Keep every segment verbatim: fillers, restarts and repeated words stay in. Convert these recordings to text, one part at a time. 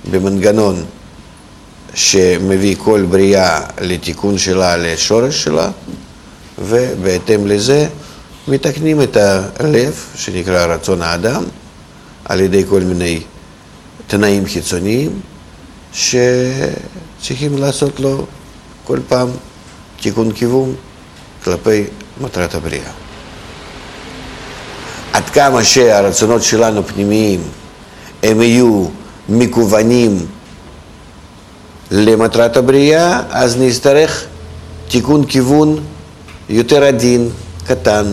במנגנון שמביא כל בריאה לתיקון שלה, לשורש שלה, ובהתאם לזה מתקנים את הלב, שנקרא רצון האדם, על ידי כל מיני תנאים חיצוניים, שצריכים לעשות לו כל פעם תיקון כיוון כלפי מטרת הבריאה. עד כמה שהרצונות שלנו פנימיים הם יהיו מכוונים למטרת הבריאה, אז נצטרך תיקון כיוון יותר עדין, קטן,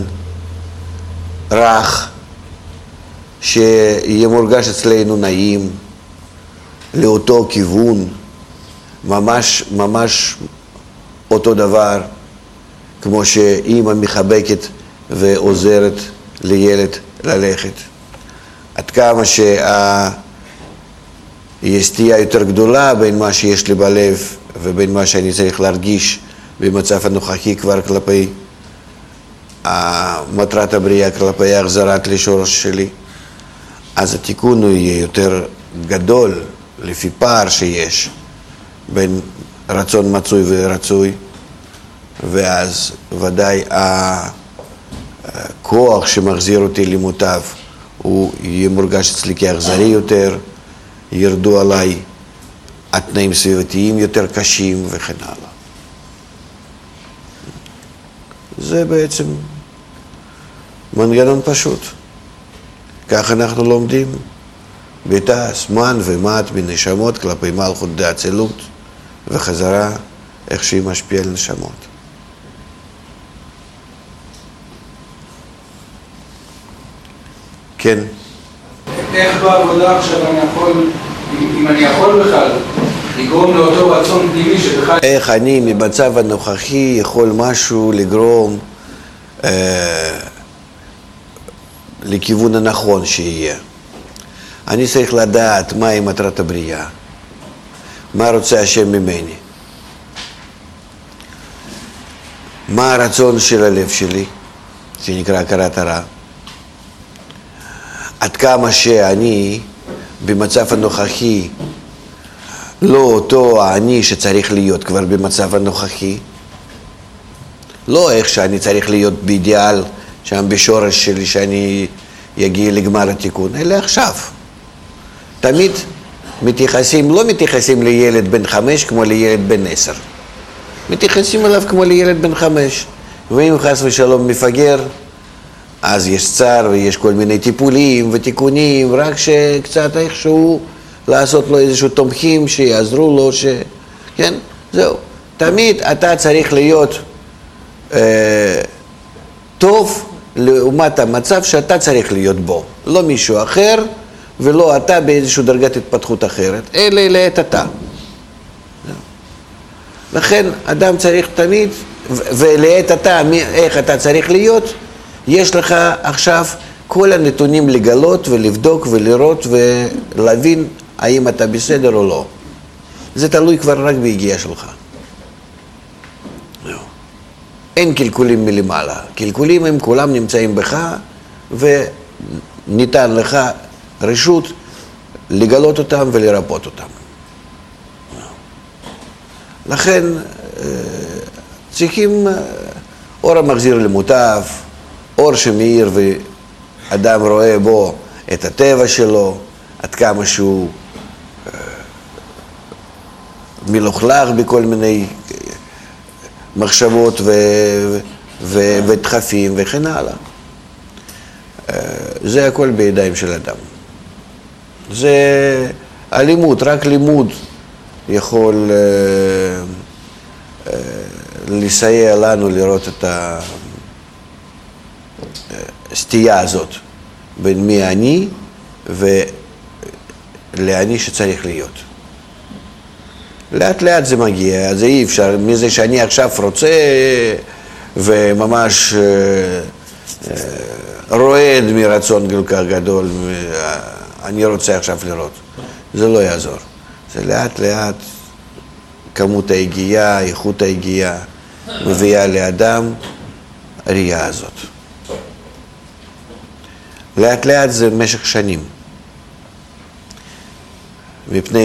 רך, שיהיה מורגש אצלנו נעים, לאותו כיוון, ממש, ממש אותו דבר, כמו שאמא מחבקת ועוזרת לילד ללכת. עד כמה שיש סטייה יותר גדולה בין מה שיש לי בלב ובין מה שאני צריך להרגיש במצב הנוכחי כבר כלפי מטרת הבריאה, כלפי החזרת לשורש שלי, אז התיקון הוא יהיה יותר גדול לפי פער שיש בין רצון מצוי ורצוי, ואז ודאי הכוח שמחזיר אותי למוטב הוא יהיה מורגש אצלי כאכזרי יותר, ירדו עליי התנאים סביבתיים יותר קשים וכן הלאה. זה בעצם מנגנון פשוט. כך אנחנו לומדים ביתה, זמן ומעט בנשמות כלפי מלכות דאצילות, וחזרה איך שהיא משפיעה על נשמות. כן. איך בעבודה עכשיו אני יכול, אם אני יכול בכלל, לגרום לאותו רצון פנימי שבכלל... איך אני ממצב הנוכחי יכול משהו לגרום אה, לכיוון הנכון שיהיה. אני צריך לדעת מהי מטרת הבריאה, מה רוצה השם ממני, מה הרצון של הלב שלי, שנקרא הכרת הרע. עד כמה שאני במצב הנוכחי לא אותו אני שצריך להיות כבר במצב הנוכחי, לא איך שאני צריך להיות באידיאל שם בשורש שלי שאני יגיע לגמר התיקון, אלא עכשיו. תמיד מתייחסים, לא מתייחסים לילד בן חמש כמו לילד בן עשר. מתייחסים אליו כמו לילד בן חמש. ואם חס ושלום מפגר, אז יש צער ויש כל מיני טיפולים ותיקונים, רק שקצת איכשהו לעשות לו איזשהו תומכים שיעזרו לו, ש... כן? זהו. תמיד אתה צריך להיות אה, טוב לעומת המצב שאתה צריך להיות בו. לא מישהו אחר ולא אתה באיזושהי דרגת התפתחות אחרת, אלא לעת אתה. לכן אדם צריך תמיד, ולעת אתה, איך אתה צריך להיות, יש לך עכשיו כל הנתונים לגלות ולבדוק ולראות ולהבין האם אתה בסדר או לא. זה תלוי כבר רק בהגיעה שלך. אין קלקולים מלמעלה. קלקולים הם כולם נמצאים בך, וניתן לך רשות לגלות אותם ולרפות אותם. לכן צריכים אור המחזיר למוטב, אור שמאיר ואדם רואה בו את הטבע שלו, עד כמה שהוא מלוכלך בכל מיני מחשבות ו... ו... ודחפים וכן הלאה. זה הכל בידיים של אדם. זה הלימוד, רק לימוד יכול לסייע לנו לראות את הסטייה הזאת בין מי אני ולאני שצריך להיות. לאט לאט זה מגיע, זה אי אפשר, מזה שאני עכשיו רוצה וממש רועד מרצון כל כך גדול, אני רוצה עכשיו לראות. זה לא יעזור. זה לאט לאט כמות ההגיעה, איכות ההגיעה, מביאה לאדם הראייה הזאת. לאט לאט זה במשך שנים. מפני